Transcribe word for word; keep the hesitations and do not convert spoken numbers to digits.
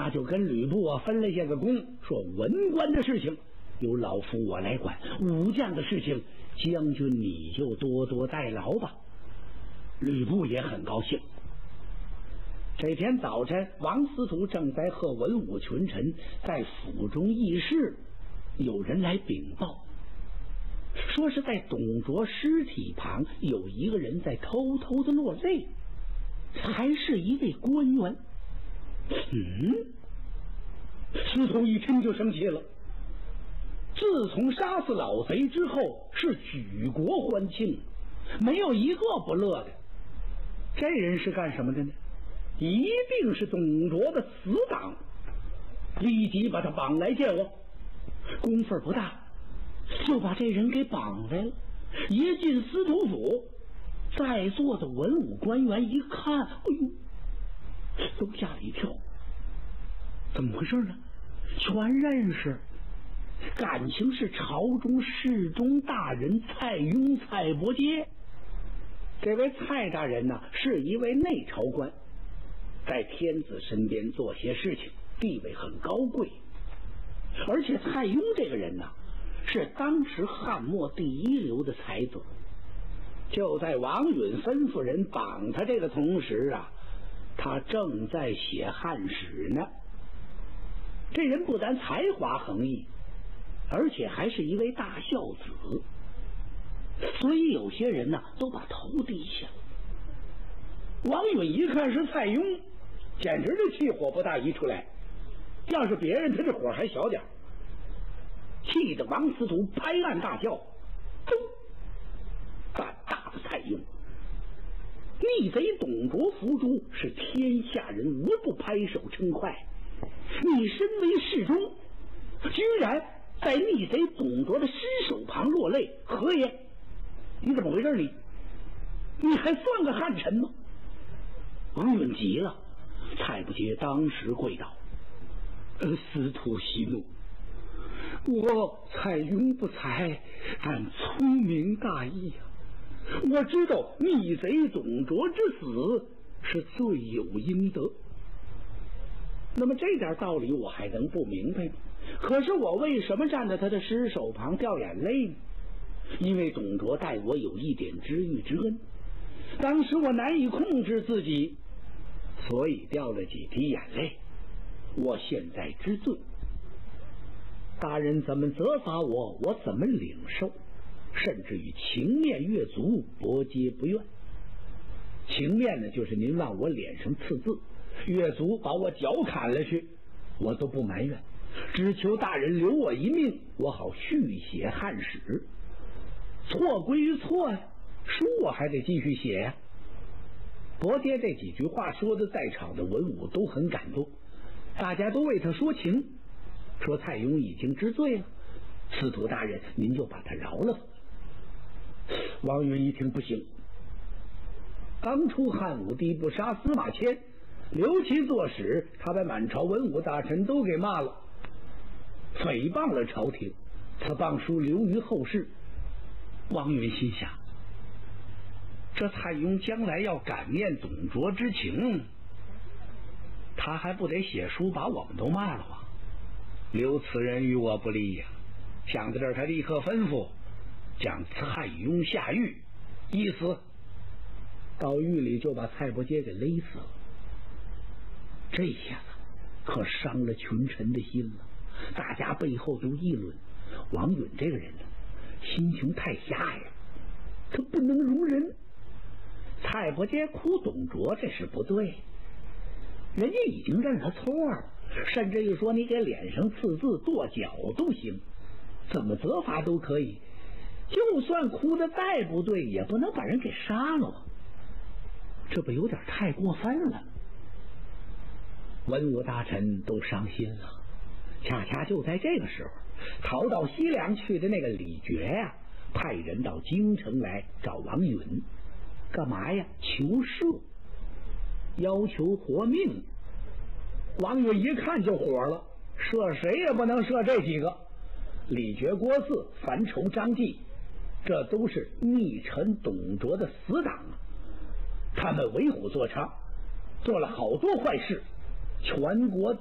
他就跟吕布啊分了下个工，说文官的事情由老夫我来管，武将的事情将军你就多多代劳吧。吕布也很高兴。这天早晨，王司徒正在和文武群臣在府中议事，有人来禀报，说是在董卓尸体旁有一个人在偷偷的落泪，还是一位官员。嗯，司徒一听就生气了。自从杀死老贼之后，是举国欢庆，没有一个不乐的。这人是干什么的呢？一定是董卓的死党，立即把他绑来见我。功夫不大，就把这人给绑来了。一进司徒府，在座的文武官员一看，哎呦，都吓了一跳。怎么回事呢？全认识，感情是朝中侍中大人蔡邕蔡伯喈。这位蔡大人呢，是一位内朝官，在天子身边做些事情，地位很高贵。而且蔡邕这个人呢，是当时汉末第一流的才子。就在王允吩咐人绑他这个同时啊，他正在写汉史呢。这人不但才华横溢，而且还是一位大孝子，所以有些人呢都把头低下了。王允一看是蔡邕，简直是气火不大一处来，要是别人他这火还小点，气得王司徒拍案大叫：咚！胆大的蔡邕，逆贼董卓伏诛，是天下人无不拍手称快。你身为侍中，居然在逆贼董卓的尸首旁落泪，何也？你怎么回事？你你还算个汉臣吗？王允急了，蔡伯喈当时跪倒：呃，司徒息怒，我蔡邕不才，但聪明大义啊！我知道逆贼董卓之死是罪有应得，那么这点道理我还能不明白吗？可是我为什么站在他的尸首旁掉眼泪呢？因为董卓待我有一点知遇之恩，当时我难以控制自己，所以掉了几滴眼泪。我现在知罪，大人怎么责罚我，我怎么领受，甚至于情面越足，伯喈不愿。情面呢，就是您往我脸上刺字；越足，把我脚砍了去，我都不埋怨，只求大人留我一命，我好续写汉史。错归于错呀，书我还得继续写呀。伯喈这几句话说的，在场的文武都很感动，大家都为他说情，说蔡邕已经知罪了，司徒大人您就把他饶了吧。王允一听不行，当初汉武帝不杀司马迁，留其作史，他把满朝文武大臣都给骂了，诽谤了朝廷，他谤书流于后世。王允心想，这蔡邕将来要感念董卓之情，他还不得写书把我们都骂了吗？留此人与我不利呀！想到这儿，他立刻吩咐将蔡邕下狱，一死。到狱里就把蔡伯喈给勒死了。这下子可伤了群臣的心了，大家背后都议论王允这个人呢，心情太狭隘了，他不能容人。蔡伯喈哭董卓，这是不对，人家已经认了错了，甚至于说你给脸上刺字跺脚都行，怎么责罚都可以，就算哭的再不对，也不能把人给杀了，这不有点太过分了。文武大臣都伤心了，恰恰就在这个时候，逃到西凉去的那个李傕呀、啊，派人到京城来找王允，干嘛呀？求赦，要求活命。王允一看就火了，赦谁也不能赦这几个。李傕、郭汜、樊稠、张继，这都是逆臣董卓的死党啊！他们为虎作伥，做了好多坏事，全国